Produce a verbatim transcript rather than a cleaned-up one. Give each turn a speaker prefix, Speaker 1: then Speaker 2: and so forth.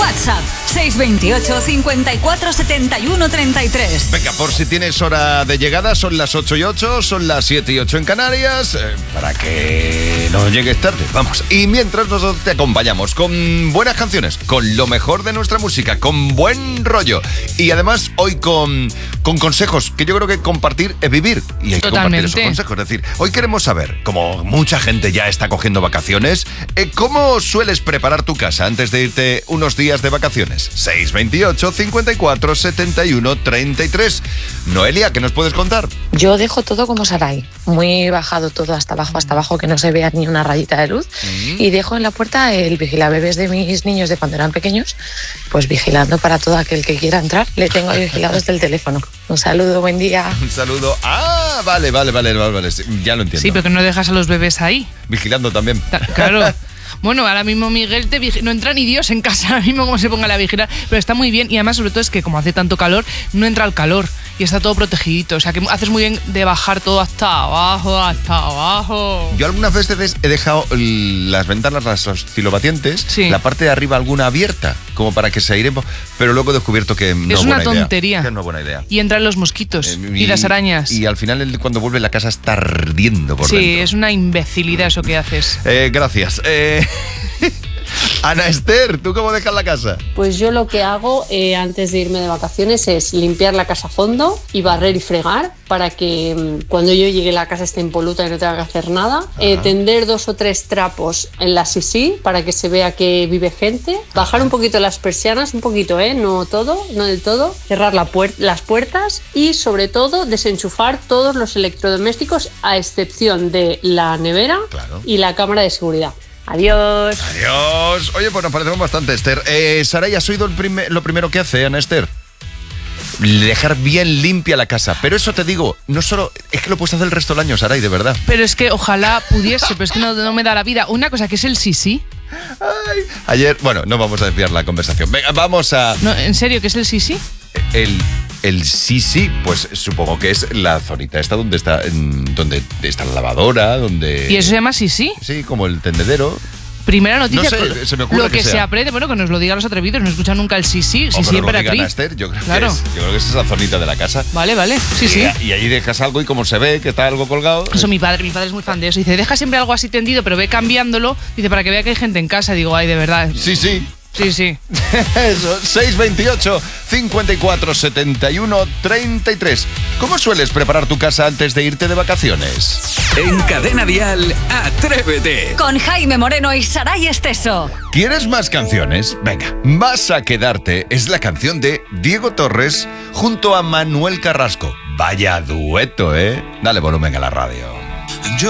Speaker 1: WhatsApp seis dos ocho, cincuenta y cuatro, setenta y uno, treinta y tres.
Speaker 2: Venga, por si tienes hora de llegada, son las ocho y ocho, son las siete y ocho en Canarias, eh, para que no llegues tarde, vamos. Y mientras nosotros te acompañamos con buenas canciones, con lo mejor de nuestra música, con buen rollo. Y además hoy con, con consejos, que yo creo que compartir es vivir. Y hay que
Speaker 3: Totalmente.
Speaker 2: compartir esos consejos. Es decir, hoy queremos saber, como mucha gente ya está cogiendo vacaciones, eh, ¿cómo sueles preparar tu casa antes de irte unos días de vacaciones? seis dos ocho, cincuenta y cuatro, setenta y uno, treinta y tres. Noelia, ¿qué nos puedes contar?
Speaker 4: Yo dejo todo como Sarai, muy bajado todo hasta abajo, hasta abajo, que no se vea ni una rayita de luz. Mm. Y dejo en la puerta el vigilabebés de mis niños de cuando eran pequeños, pues vigilando para todo aquel que quiera entrar. Le tengo ahí vigilado desde el teléfono. Un saludo, buen día.
Speaker 2: Un saludo. Ah, vale, vale, vale, vale, vale. Ya lo entiendo.
Speaker 3: Sí, pero que no dejas a los bebés ahí.
Speaker 2: Vigilando también.
Speaker 3: Ta- claro. Bueno, ahora mismo Miguel te vigi- no entra ni Dios en casa, ahora mismo como se ponga la vigilar, pero está muy bien y además sobre todo es que como hace tanto calor, no entra el calor y está todo protegidito, o sea que haces muy bien de bajar todo hasta abajo, hasta abajo.
Speaker 2: Yo algunas veces he dejado las ventanas, las oscilobatientes,
Speaker 3: sí.
Speaker 2: la parte de arriba alguna abierta, como para que se aire, pero luego he descubierto que no
Speaker 3: es una
Speaker 2: buena
Speaker 3: tontería.
Speaker 2: Idea, que no es buena idea.
Speaker 3: Y entran los mosquitos eh, y, y las arañas.
Speaker 2: Y al final cuando vuelve la casa está ardiendo por
Speaker 3: sí,
Speaker 2: dentro.
Speaker 3: Sí, es una imbecilidad eso que haces.
Speaker 2: Eh, gracias. Eh... Ana Esther, ¿tú cómo dejas la casa?
Speaker 5: Pues yo lo que hago eh, antes de irme de vacaciones es limpiar la casa a fondo y barrer y fregar para que mmm, cuando yo llegue a la casa esté impoluta y no tenga que hacer nada. Eh, tender dos o tres trapos en la sisí para que se vea que vive gente. Bajar un poquito las persianas, un poquito, ¿eh? No todo, no del todo. Cerrar la puer- las puertas y sobre todo desenchufar todos los electrodomésticos a excepción de la nevera
Speaker 2: claro.
Speaker 5: y la cámara de seguridad. Adiós.
Speaker 2: Adiós. Oye, pues nos parecemos bastante, Esther. Eh, Saray, ¿has oído el primer, lo primero que hace, Ana Esther? Dejar bien limpia la casa. Pero eso te digo, no solo... Es que lo puedes hacer el resto del año, Saray, de verdad.
Speaker 3: Pero es que ojalá pudiese, pero es que no, no me da la vida. Una cosa que es el sí sí.
Speaker 2: Ay, ayer... Bueno, no vamos a desviar la conversación. Venga, vamos a...
Speaker 3: No, ¿en serio qué es el sí sí?
Speaker 2: El... El sí, sí, pues supongo que es la zonita esta donde está, donde está la lavadora, donde...
Speaker 3: ¿Y eso se llama sí, sí?
Speaker 2: Sí, como el tendedero.
Speaker 3: Primera noticia.
Speaker 2: No sé, se me ocurre
Speaker 3: lo que,
Speaker 2: que
Speaker 3: se
Speaker 2: sea.
Speaker 3: aprende, bueno, que nos lo digan los atrevidos, no escuchan nunca el sí, sí, sí,
Speaker 2: oh,
Speaker 3: sí,
Speaker 2: emperatriz.
Speaker 3: emperatriz.
Speaker 2: Yo creo,
Speaker 3: claro.
Speaker 2: que es, yo creo que esa es la zonita de la casa.
Speaker 3: Vale, vale, sí,
Speaker 2: y,
Speaker 3: sí.
Speaker 2: Y ahí dejas algo y como se ve que está algo colgado...
Speaker 3: Eso mi padre, mi padre es muy fan de eso. Dice, deja siempre algo así tendido, pero ve cambiándolo. Dice, para que vea que hay gente en casa. Digo, ay, de verdad.
Speaker 2: Sí, sí.
Speaker 3: Sí, sí.
Speaker 2: Eso, seis dos ocho, cincuenta y cuatro, setenta y uno, treinta y tres. ¿Cómo sueles preparar tu casa antes de irte de vacaciones?
Speaker 6: En Cadena Dial, Atrévete.
Speaker 1: Con Jaime Moreno y Saray Esteso.
Speaker 2: ¿Quieres más canciones? Venga, Vas a quedarte es la canción de Diego Torres junto a Manuel Carrasco. Vaya dueto, ¿eh? Dale volumen a la radio.